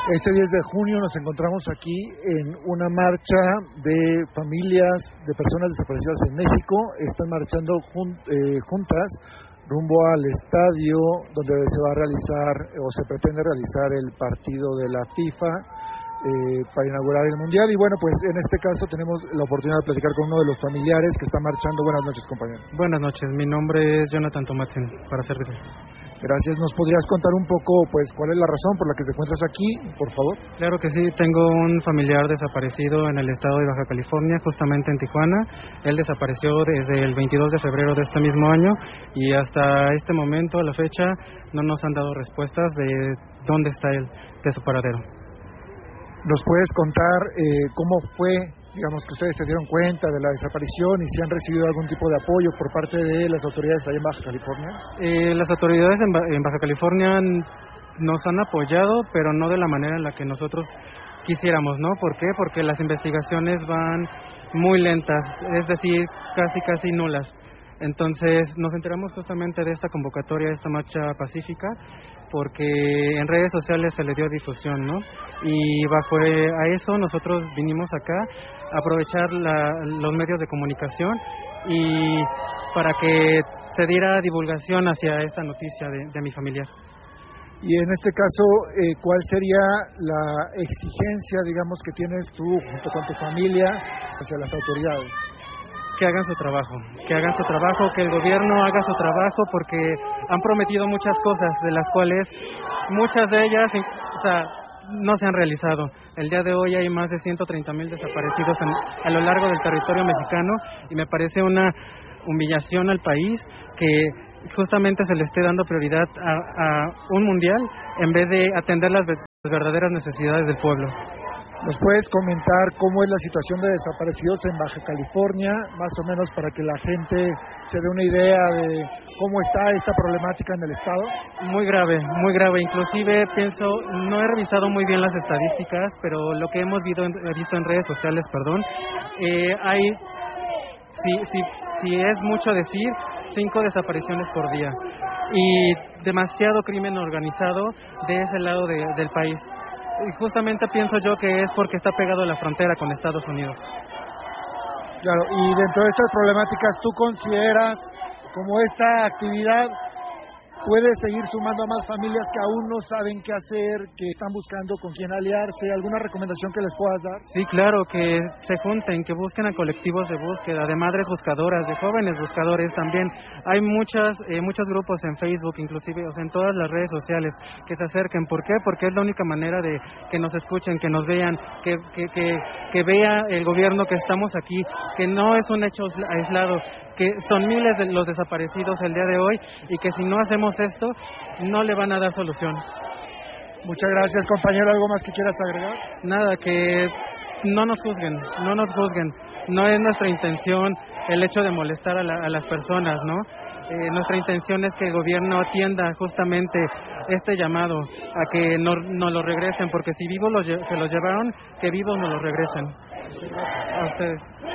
Este 10 de junio nos encontramos aquí en una marcha de familias de personas desaparecidas en México. Están marchando juntas rumbo al estadio donde se va a realizar o se pretende realizar el partido de la FIFA para inaugurar el Mundial. Y bueno, pues en este caso tenemos la oportunidad de platicar con uno de los familiares que está marchando. Buenas noches, compañero. Buenas noches, mi nombre es Jonathan Tomatzen, para servirle. Gracias. ¿Nos podrías contar un poco, pues, cuál es la razón por la que te encuentras aquí, por favor? Claro que sí, tengo un familiar desaparecido en el estado de Baja California, justamente en Tijuana. Él desapareció desde el 22 de febrero de este mismo año y hasta este momento, a la fecha, no nos han dado respuestas de dónde está él, de su paradero. ¿Nos puedes contar cómo fue, digamos, que ustedes se dieron cuenta de la desaparición y si han recibido algún tipo de apoyo por parte de las autoridades ahí en Baja California? Las autoridades en Baja California nos han apoyado, pero no de la manera en la que nosotros quisiéramos, ¿no? ¿Por qué? Porque las investigaciones van muy lentas, es decir, casi nulas. Entonces nos enteramos justamente de esta convocatoria, de esta marcha pacífica, porque en redes sociales se le dio difusión, ¿no? Y bajo a eso nosotros vinimos acá a aprovechar los medios de comunicación y para que se diera divulgación hacia esta noticia de mi familiar. Y en este caso, ¿cuál sería la exigencia, digamos, que tienes tú junto con tu familia hacia las autoridades? Que hagan su trabajo, que el gobierno haga su trabajo, porque han prometido muchas cosas, de las cuales muchas de ellas no se han realizado. El día de hoy hay más de 130,000 desaparecidos a lo largo del territorio mexicano y me parece una humillación al país que justamente se le esté dando prioridad a un mundial en vez de atender las verdaderas necesidades del pueblo. ¿Nos puedes comentar cómo es la situación de desaparecidos en Baja California, más o menos para que la gente se dé una idea de cómo está esta problemática en el estado? Muy grave. Inclusive pienso, no he revisado muy bien las estadísticas, pero lo que hemos visto en redes sociales, hay, si es mucho decir, 5 desapariciones por día y demasiado crimen organizado de ese lado del país. Y justamente pienso yo que es porque está pegado a la frontera con Estados Unidos. Claro, y dentro de estas problemáticas, ¿tú consideras como esta actividad puede seguir sumando a más familias que aún no saben qué hacer, que están buscando con quién aliarse? ¿Alguna recomendación que les puedas dar? Sí, claro, que se junten, que busquen a colectivos de búsqueda, de madres buscadoras, de jóvenes buscadores también. Hay muchos grupos en Facebook, inclusive, en todas las redes sociales, que se acerquen. ¿Por qué? Porque es la única manera de que nos escuchen, que nos vean, que vea el gobierno que estamos aquí, que no es un hecho aislado, que son miles de los desaparecidos el día de hoy y que si no hacemos esto, no le van a dar solución. Muchas gracias, compañero. ¿Algo más que quieras agregar? Nada, que no nos juzguen. No es nuestra intención el hecho de molestar a las personas, ¿no? Nuestra intención es que el gobierno atienda justamente este llamado a que nos lo regresen, porque si vivos se los llevaron, que vivos nos lo regresen. A ustedes.